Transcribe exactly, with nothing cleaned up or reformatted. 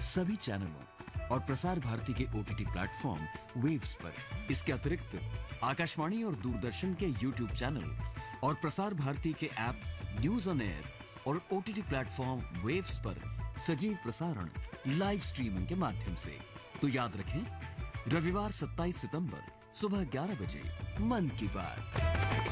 सभी चैनलों और प्रसार भारती के ओटीटी प्लेटफॉर्म वेव्स पर। इसके अतिरिक्त आकाशवाणी और दूरदर्शन के यूट्यूब चैनल और प्रसार भारती के ऐप न्यूज ऑन एयर और ओटीटी प्लेटफॉर्म वेव्स पर सजीव प्रसारण लाइव स्ट्रीमिंग के माध्यम से। तो याद रखें, रविवार सत्ताईस सितंबर सुबह ग्यारह बजे मन की बात।